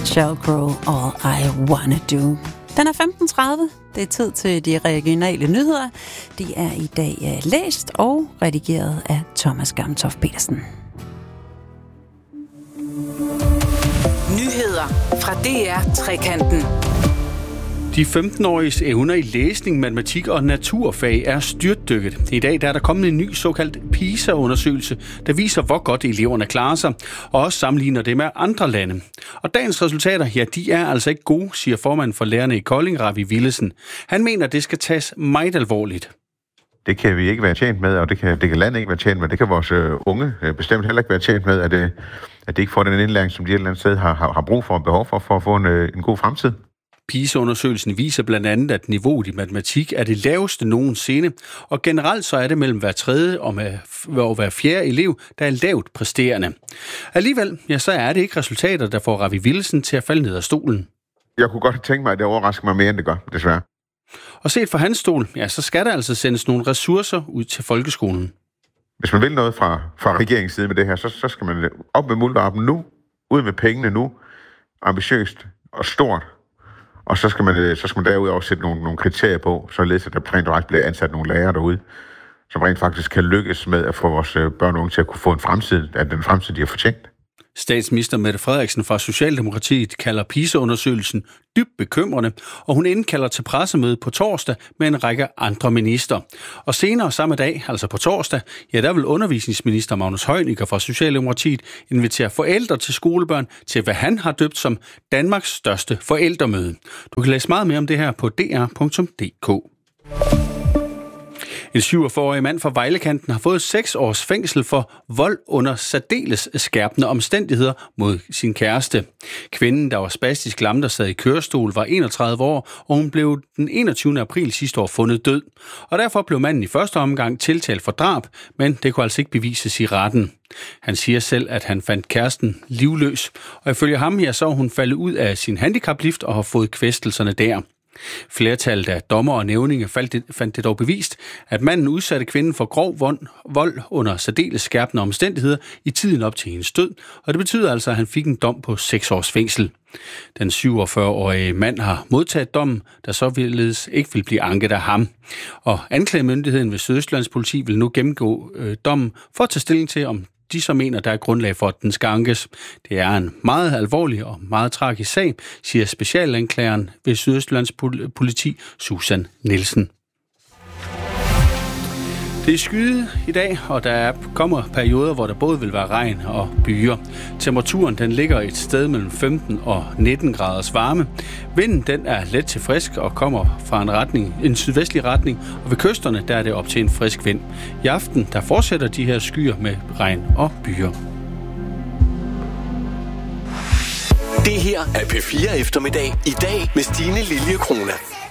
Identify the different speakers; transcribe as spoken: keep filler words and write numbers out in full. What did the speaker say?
Speaker 1: Sheryl Crow, All I Wanna Do. Den er femten tredive. Det er tid til de regionale nyheder. De er i dag læst og redigeret af Thomas Gamtoft Petersen.
Speaker 2: Nyheder fra D R Trekanten.
Speaker 3: De femten-åriges evner i læsning, matematik og naturfag er styrtdykket. I dag der er der kommet en ny såkaldt PISA-undersøgelse, der viser, hvor godt eleverne klarer sig, og også sammenligner det med andre lande. Og dagens resultater, ja, de er altså ikke gode, siger formanden for lærerne i Kolding, Ravi Willesen. Han mener, det skal tages meget alvorligt.
Speaker 4: Det kan vi ikke være tjent med, og det kan, det kan landet ikke være tjent med. Det kan vores øh, unge øh, bestemt heller ikke være tjent med, at det, at det ikke får den indlæring, som de et eller andet sted har, har, har brug for og behov for, for at få en, øh, en god fremtid.
Speaker 3: PISA-undersøgelsen viser blandt andet, at niveauet i matematik er det laveste nogensinde, og generelt så er det mellem hver tredje og hver fjerde elev, der er lavt præsterende. Alligevel, ja, så er det ikke resultater, der får Ravi Willesen til at falde ned af stolen.
Speaker 4: Jeg kunne godt tænke mig, at det overrasker mig mere, end det gør, desværre.
Speaker 3: Og set fra hans stol, ja, så skal der altså sendes nogle ressourcer ud til folkeskolen.
Speaker 4: Hvis man vil noget fra, fra regeringens side med det her, så, så skal man op med muldvarpen nu, ud med pengene nu, ambitiøst og stort. Og så skal man, så skal man derudover sætte nogle, nogle kriterier på, således at der rent faktisk bliver ansat nogle lærere derude, som rent faktisk kan lykkes med at få vores børn og unge til at kunne få en fremtid, at den fremtid, de har fortjent.
Speaker 3: Statsminister Mette Frederiksen fra Socialdemokratiet kalder PISA-undersøgelsen dybt bekymrende, og hun indkalder til pressemøde på torsdag med en række andre minister. Og senere samme dag, altså på torsdag, ja, der vil undervisningsminister Magnus Heunicke fra Socialdemokratiet invitere forældre til skolebørn til, hvad han har døbt som Danmarks største forældremøde. Du kan læse meget mere om det her på d r punktum d k. En syvogfyrre-årig mand fra Vejlekanten har fået seks års fængsel for vold under særdeles skærpende omstændigheder mod sin kæreste. Kvinden, der var spastisk lam, der sad i kørestol, var enogtredive år, og hun blev den enogtyvende april sidste år fundet død. Og derfor blev manden i første omgang tiltalt for drab, men det kunne altså ikke bevises i retten. Han siger selv, at han fandt kæresten livløs, og ifølge ham, ja, så er hun faldet ud af sin handicaplift og har fået kvæstelserne der. Flertallet af dommer og nævninge fandt det dog bevist, at manden udsatte kvinden for grov vold under særdeles skærpende omstændigheder i tiden op til hendes død, og det betyder altså, at han fik en dom på seks års fængsel. Den syvogfyrre-årige mand har modtaget dommen, der således ikke vil blive anket af ham. Og anklagemyndigheden ved Sydøstjyllands politi vil nu gennemgå øh, dommen for at tage stilling til, om de så mener, der er grundlag for, at den skal ankes. Det er en meget alvorlig og meget tragisk sag, siger specialanklageren ved Sydøstjyllands politi, Susan Nielsen. Det er skyet i dag, og der kommer perioder, hvor der både vil være regn og byer. Temperaturen den ligger et sted mellem femten og nitten graders varme. Vinden den er let til frisk og kommer fra en retning, en sydvestlig retning, og ved kysterne der er det op til en frisk vind. I aften der fortsætter de her skyer med regn og byer.
Speaker 5: Det her er P fire eftermiddag i dag med Stine Lilje Krone.